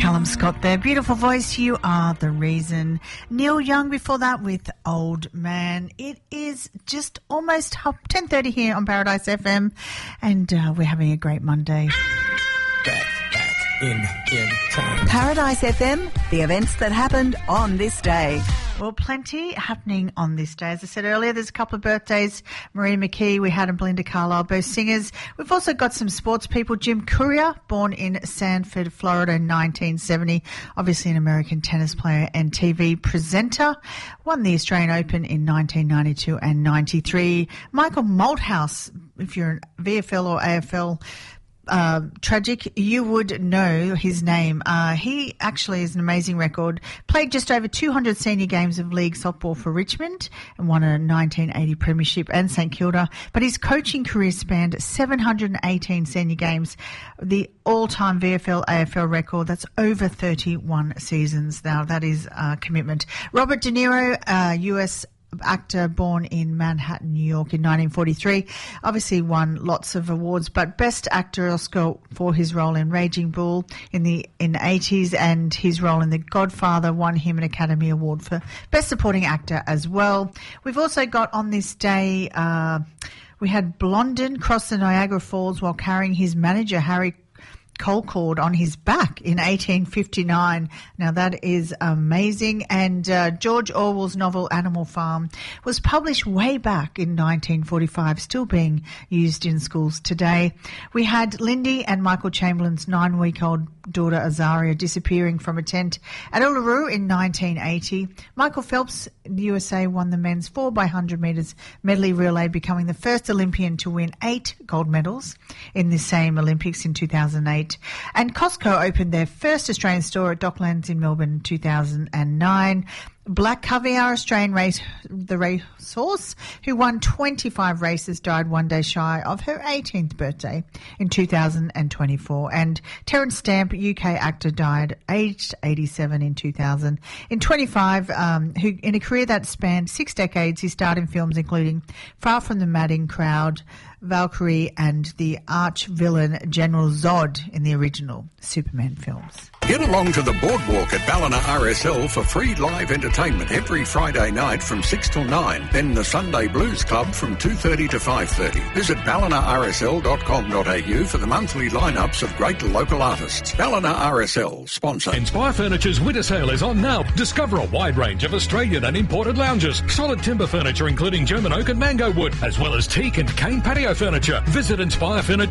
Callum Scott there. Beautiful voice. You are the reason. Neil Young before that with Old Man. It is just almost 10:30 here on Paradise FM, and we're having a great Monday. Back in time. Paradise FM, the events that happened on this day. Well, plenty happening on this day. As I said earlier, there's a couple of birthdays. Maria McKee, we had, and Belinda Carlisle, both singers. We've also got some sports people. Jim Courier, born in Sanford, Florida in 1970. Obviously an American tennis player and TV presenter. Won the Australian Open in 1992 and 93. Michael Malthouse, if you're a VFL or AFL tragic, you would know his name. He actually is an amazing record. Played just over 200 senior games of league softball for Richmond and won a 1980 premiership and St Kilda. But his coaching career spanned 718 senior games, the all-time VFL AFL record. That's over 31 seasons. Now, that is a commitment. Robert De Niro, US actor born in Manhattan, New York in 1943, obviously won lots of awards, but Best Actor Oscar for his role in Raging Bull in the 80s, and his role in The Godfather won him an Academy Award for Best Supporting Actor as well. We've also got on this day, we had Blondin cross the Niagara Falls while carrying his manager, Harry Colcord, on his back in 1859. Now that is amazing. And George Orwell's novel Animal Farm was published way back in 1945, still being used in schools today. We had Lindy and Michael Chamberlain's 9-week-old daughter Azaria disappearing from a tent at Uluru in 1980. Michael Phelps, the USA, won the men's 4x100 metres medley relay, becoming the first Olympian to win 8 gold medals in the same Olympics in 2008. And Costco opened their first Australian store at Docklands in Melbourne in 2009. Black Caviar, Australian racehorse, who won 25 races, died one day shy of her 18th birthday in 2024. And Terence Stamp, UK actor, died aged 87 in 2000. In 25, who in a career that spanned 6 decades, he starred in films including Far From the Madding Crowd, Valkyrie, and the arch-villain General Zod in the original Superman films. Get along to the boardwalk at Ballina RSL for free live entertainment every Friday night from 6 till 9. Then the Sunday Blues Club from 2:30 to 5:30. Visit ballinarsl.com.au for the monthly lineups of great local artists. Ballina RSL, sponsor. Inspire Furniture's winter sale is on now. Discover a wide range of Australian and imported lounges, solid timber furniture including German oak and mango wood, as well as teak and cane patio furniture. Visit Inspire Furniture